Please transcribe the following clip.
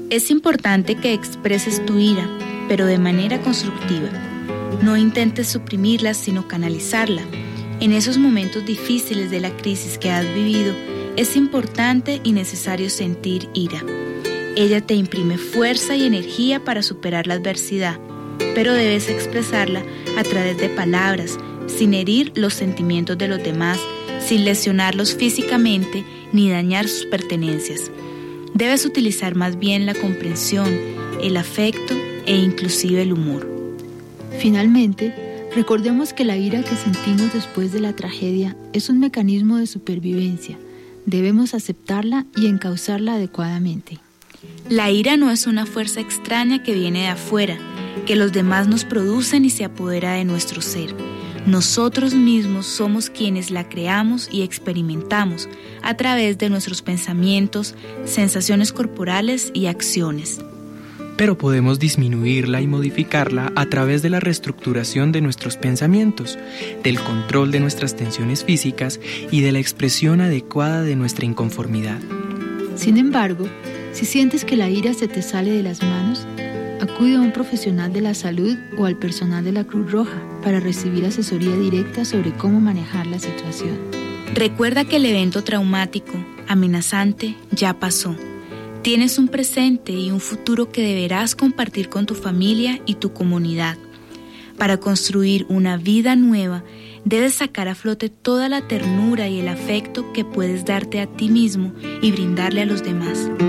Es importante que expreses tu ira, pero de manera constructiva. No intentes suprimirla, sino canalizarla. En esos momentos difíciles de la crisis que has vivido, es importante y necesario sentir ira. Ella te imprime fuerza y energía para superar la adversidad, pero debes expresarla a través de palabras, sin herir los sentimientos de los demás, sin lesionarlos físicamente ni dañar sus pertenencias. Debes utilizar más bien la comprensión, el afecto e inclusive el humor. Finalmente, recordemos que la ira que sentimos después de la tragedia es un mecanismo de supervivencia. Debemos aceptarla y encauzarla adecuadamente. La ira no es una fuerza extraña que viene de afuera, que los demás nos producen y se apodera de nuestro ser. Nosotros mismos somos quienes la creamos y experimentamos a través de nuestros pensamientos, sensaciones corporales y acciones. Pero podemos disminuirla y modificarla a través de la reestructuración de nuestros pensamientos, del control de nuestras tensiones físicas y de la expresión adecuada de nuestra inconformidad. Sin embargo, si sientes que la ira se te sale de las manos, acude a un profesional de la salud o al personal de la Cruz Roja para recibir asesoría directa sobre cómo manejar la situación. Recuerda que el evento traumático, amenazante, ya pasó. Tienes un presente y un futuro que deberás compartir con tu familia y tu comunidad. Para construir una vida nueva, debes sacar a flote toda la ternura y el afecto que puedes darte a ti mismo y brindarle a los demás.